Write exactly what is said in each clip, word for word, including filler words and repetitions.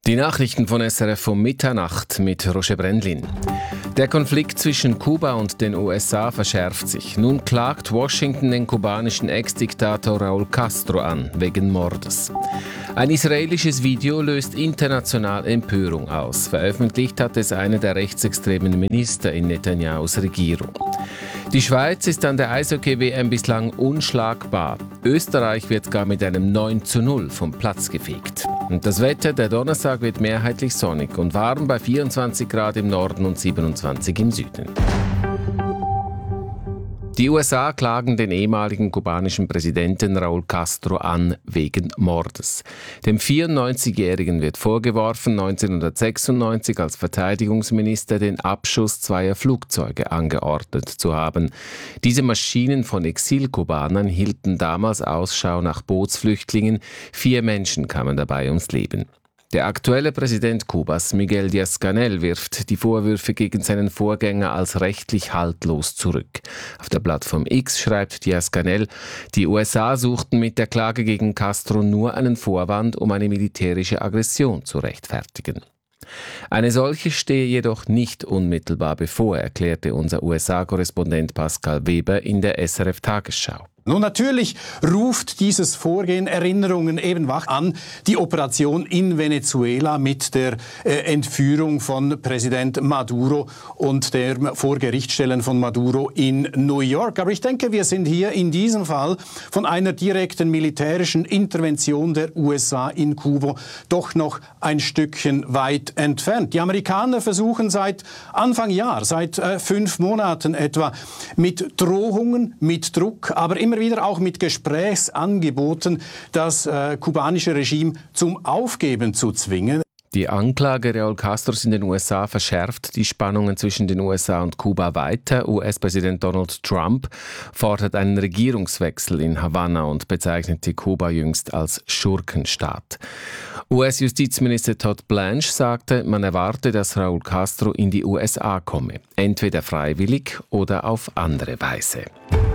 Die Nachrichten von S R F um Mitternacht mit Roger Brendlin. Der Konflikt zwischen Kuba und den U S A verschärft sich. Nun klagt Washington den kubanischen Ex-Diktator Raúl Castro an, wegen Mordes. Ein israelisches Video löst international Empörung aus. Veröffentlicht hat es einer der rechtsextremen Minister in Netanyahus Regierung. Die Schweiz ist an der Eishockey-W M bislang unschlagbar. Österreich wird gar mit einem neun zu null vom Platz gefegt. Und das Wetter, der Donnerstag wird mehrheitlich sonnig und warm bei vierundzwanzig Grad im Norden und siebenundzwanzig im Süden. Die U S A klagen den ehemaligen kubanischen Präsidenten Raúl Castro an wegen Mordes. Dem vierundneunzigjährigen wird vorgeworfen, neunzehnhundertsechsundneunzig als Verteidigungsminister den Abschuss zweier Flugzeuge angeordnet zu haben. Diese Maschinen von Exilkubanern hielten damals Ausschau nach Bootsflüchtlingen. Vier Menschen kamen dabei ums Leben. Der aktuelle Präsident Kubas, Miguel Díaz-Canel, wirft die Vorwürfe gegen seinen Vorgänger als rechtlich haltlos zurück. Auf der Plattform X schreibt Díaz-Canel, die U S A suchten mit der Klage gegen Castro nur einen Vorwand, um eine militärische Aggression zu rechtfertigen. Eine solche stehe jedoch nicht unmittelbar bevor, erklärte unser U S A-Korrespondent Pascal Weber in der S R F-Tagesschau. Nun, natürlich ruft dieses Vorgehen Erinnerungen eben wach an die Operation in Venezuela mit der äh, Entführung von Präsident Maduro und der Vorgerichtstellen von Maduro in New York. Aber ich denke, wir sind hier in diesem Fall von einer direkten militärischen Intervention der U S A in Kuba doch noch ein Stückchen weit entfernt. Die Amerikaner versuchen seit Anfang Jahr, seit äh, fünf Monaten etwa, mit Drohungen, mit Druck, aber immer wieder auch mit Gesprächsangeboten das äh, kubanische Regime zum Aufgeben zu zwingen. Die Anklage Raúl Castros in den U S A verschärft die Spannungen zwischen den U S A und Kuba weiter. U S-Präsident Donald Trump fordert einen Regierungswechsel in Havanna und bezeichnete Kuba jüngst als Schurkenstaat. U S-Justizminister Todd Blanche sagte, man erwarte, dass Raúl Castro in die U S A komme, entweder freiwillig oder auf andere Weise.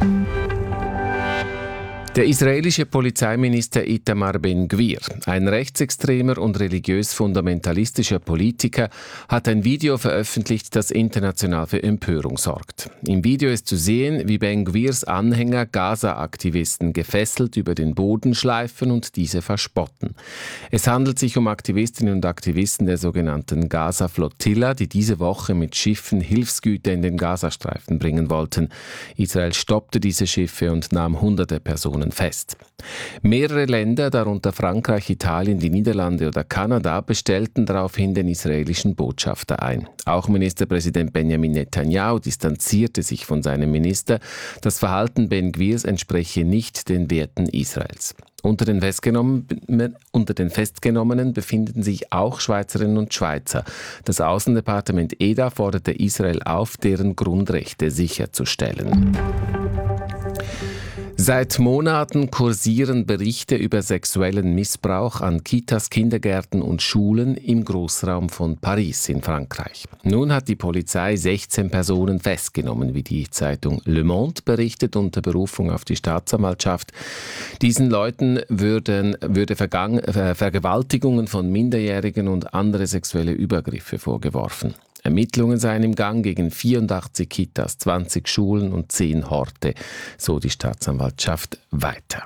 Der israelische Polizeiminister Itamar Ben-Gvir, ein rechtsextremer und religiös-fundamentalistischer Politiker, hat ein Video veröffentlicht, das international für Empörung sorgt. Im Video ist zu sehen, wie Ben-Gvirs Anhänger Gaza-Aktivisten gefesselt über den Boden schleifen und diese verspotten. Es handelt sich um Aktivistinnen und Aktivisten der sogenannten Gaza-Flottilla, die diese Woche mit Schiffen Hilfsgüter in den Gazastreifen bringen wollten. Israel stoppte diese Schiffe und nahm hunderte Personen fest. Mehrere Länder, darunter Frankreich, Italien, die Niederlande oder Kanada, bestellten daraufhin den israelischen Botschafter ein. Auch Ministerpräsident Benjamin Netanyahu distanzierte sich von seinem Minister. Das Verhalten Ben-Gvirs entspreche nicht den Werten Israels. Unter den, unter den Festgenommenen befinden sich auch Schweizerinnen und Schweizer. Das Außendepartement E D A forderte Israel auf, deren Grundrechte sicherzustellen. Seit Monaten kursieren Berichte über sexuellen Missbrauch an Kitas, Kindergärten und Schulen im Großraum von Paris in Frankreich. Nun hat die Polizei sechzehn Personen festgenommen, wie die Zeitung Le Monde berichtet unter Berufung auf die Staatsanwaltschaft. Diesen Leuten würden, würde Vergang, äh, Vergewaltigungen von Minderjährigen und andere sexuelle Übergriffe vorgeworfen. Ermittlungen seien im Gang gegen vierundachtzig Kitas, zwanzig Schulen und zehn Horte, so die Staatsanwaltschaft weiter.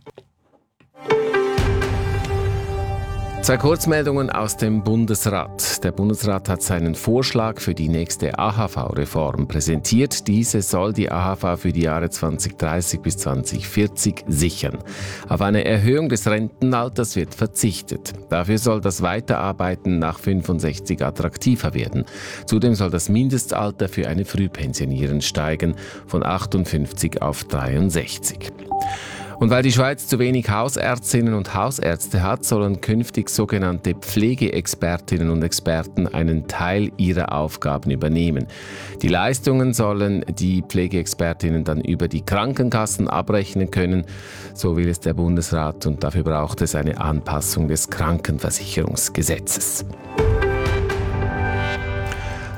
Zwei Kurzmeldungen aus dem Bundesrat. Der Bundesrat hat seinen Vorschlag für die nächste A H V-Reform präsentiert. Diese soll die A H V für die Jahre zweitausenddreißig bis zweitausendvierzig sichern. Auf eine Erhöhung des Rentenalters wird verzichtet. Dafür soll das Weiterarbeiten nach fünfundsechzig attraktiver werden. Zudem soll das Mindestalter für eine Frühpensionierung steigen von achtundfünfzig auf dreiundsechzig. Und weil die Schweiz zu wenig Hausärztinnen und Hausärzte hat, sollen künftig sogenannte Pflegeexpertinnen und Experten einen Teil ihrer Aufgaben übernehmen. Die Leistungen sollen die Pflegeexpertinnen dann über die Krankenkassen abrechnen können. So will es der Bundesrat und dafür braucht es eine Anpassung des Krankenversicherungsgesetzes.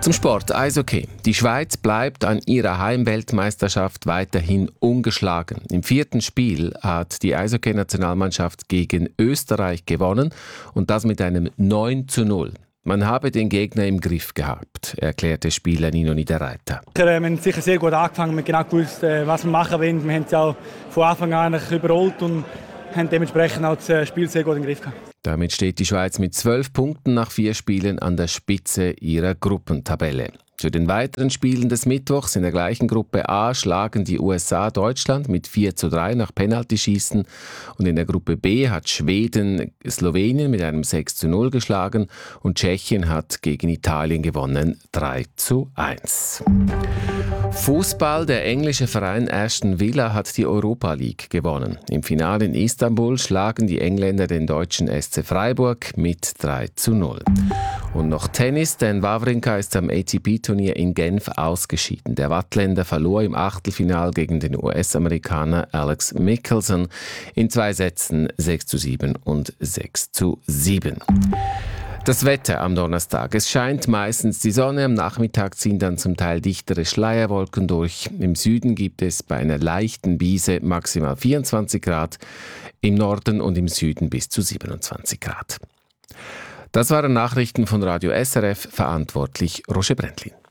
Zum Sport, Eishockey. Die Schweiz bleibt an ihrer Heimweltmeisterschaft weiterhin ungeschlagen. Im vierten Spiel hat die Eishockey-Nationalmannschaft gegen Österreich gewonnen und das mit einem neun zu null. Man habe den Gegner im Griff gehabt, erklärte Spieler Nino Niederreiter. Wir haben sicher sehr gut angefangen, wir haben genau gewusst, was wir machen wollen. Wir haben es auch von Anfang an überrollt und haben dementsprechend auch das Spiel sehr gut im Griff gehabt. Damit steht die Schweiz mit zwölf Punkten nach vier Spielen an der Spitze ihrer Gruppentabelle. Zu den weiteren Spielen des Mittwochs in der gleichen Gruppe A schlagen die U S A Deutschland mit vier zu drei nach Penaltyschießen und in der Gruppe B hat Schweden Slowenien mit einem sechs zu null geschlagen und Tschechien hat gegen Italien gewonnen drei zu eins. Fußball, der englische Verein Aston Villa hat die Europa League gewonnen. Im Finale in Istanbul schlagen die Engländer den deutschen S C Freiburg mit drei zu null. Und noch Tennis, Dan Wawrinka ist am A T P-Turnier in Genf ausgeschieden. Der Wattländer verlor im Achtelfinal gegen den U S-Amerikaner Alex Michelson in zwei Sätzen sechs zu sieben und sechs zu sieben. Das Wetter am Donnerstag. Es scheint meistens die Sonne, am Nachmittag ziehen dann zum Teil dichtere Schleierwolken durch. Im Süden gibt es bei einer leichten Brise maximal vierundzwanzig Grad, im Norden und im Süden bis zu siebenundzwanzig Grad. Das waren Nachrichten von Radio S R F, verantwortlich Roger Brändlin.